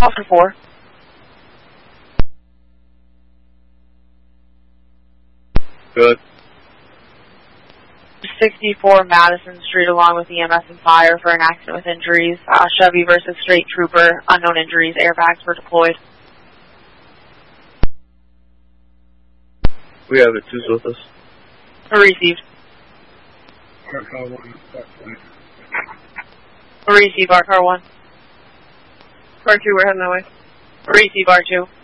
Officer 4. Good. 64 Madison Street along with EMS and fire for an accident with injuries. Chevy versus State Trooper, unknown injuries, airbags were deployed. We have it, who's with us? Received. Car 1, Receive, car 1. Car 2, we're heading that way. Receive, R2.